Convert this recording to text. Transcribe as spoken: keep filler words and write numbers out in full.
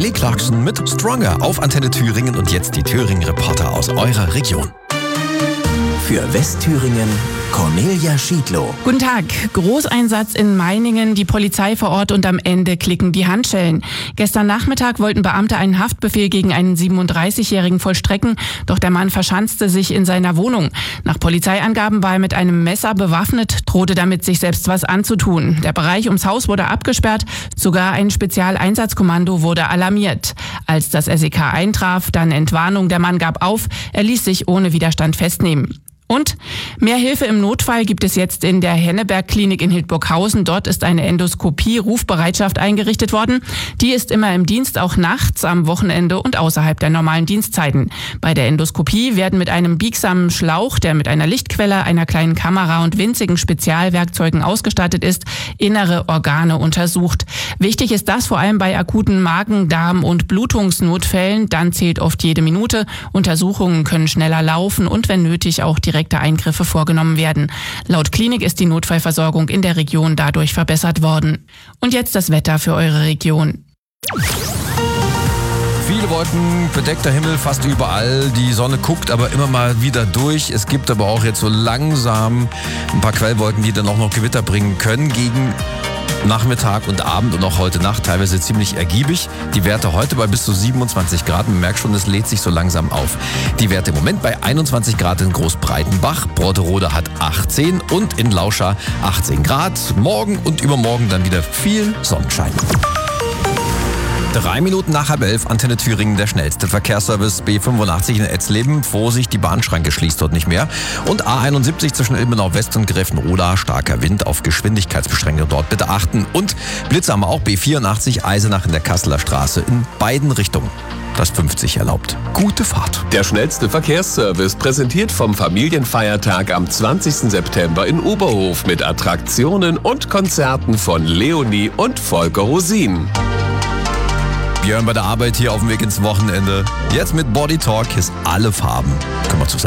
Kelly Clarkson mit Stronger auf Antenne Thüringen und jetzt die Thüringen-Reporter aus eurer Region. Für Westthüringen Cornelia Schiedlow. Guten Tag. Großeinsatz in Meiningen, die Polizei vor Ort und am Ende klicken die Handschellen. Gestern Nachmittag wollten Beamte einen Haftbefehl gegen einen siebenunddreißigjährigen vollstrecken, doch der Mann verschanzte sich in seiner Wohnung. Nach Polizeiangaben war er mit einem Messer bewaffnet, drohte damit, sich selbst was anzutun. Der Bereich ums Haus wurde abgesperrt, sogar ein Spezialeinsatzkommando wurde alarmiert. Als das S E K eintraf, dann Entwarnung, der Mann gab auf, er ließ sich ohne Widerstand festnehmen. Und mehr Hilfe im Notfall gibt es jetzt in der Henneberg-Klinik in Hildburghausen. Dort ist eine Endoskopie-Rufbereitschaft eingerichtet worden. Die ist immer im Dienst, auch nachts, am Wochenende und außerhalb der normalen Dienstzeiten. Bei der Endoskopie werden mit einem biegsamen Schlauch, der mit einer Lichtquelle, einer kleinen Kamera und winzigen Spezialwerkzeugen ausgestattet ist, innere Organe untersucht. Wichtig ist das vor allem bei akuten Magen-, Darm- und Blutungsnotfällen. Dann zählt oft jede Minute. Untersuchungen können schneller laufen und wenn nötig auch direkte Eingriffe vorgenommen werden. Laut Klinik ist die Notfallversorgung in der Region dadurch verbessert worden. Und jetzt das Wetter für eure Region. Viele Wolken, bedeckter Himmel fast überall. Die Sonne guckt aber immer mal wieder durch. Es gibt aber auch jetzt so langsam ein paar Quellwolken, die dann auch noch Gewitter bringen können gegen Nachmittag und Abend und auch heute Nacht teilweise ziemlich ergiebig. Die Werte heute bei bis zu siebenundzwanzig Grad. Man merkt schon, es lädt sich so langsam auf. Die Werte im Moment bei einundzwanzig Grad in Großbreitenbach. Brotterode hat achtzehn und in Lauscha achtzehn Grad. Morgen und übermorgen dann wieder viel Sonnenschein. Drei Minuten nach halb elf, Antenne Thüringen, der schnellste Verkehrsservice B fünfundachtzig in Etzleben. Vorsicht, die Bahnschranke schließt dort nicht mehr. Und A einundsiebzig zwischen Ilmenau West und Grevenroda, starker Wind, auf Geschwindigkeitsbeschränkungen dort bitte achten. Und Blitze haben wir auch B vierundachtzig, Eisenach in der Kasseler Straße in beiden Richtungen. Das fünfzig erlaubt. Gute Fahrt. Der schnellste Verkehrsservice präsentiert vom Familienfeiertag am zwanzigsten September in Oberhof mit Attraktionen und Konzerten von Leonie und Volker Rosin. Björn bei der Arbeit hier auf dem Weg ins Wochenende. Jetzt mit Body Talk ist alle Farben. Können wir zusammen.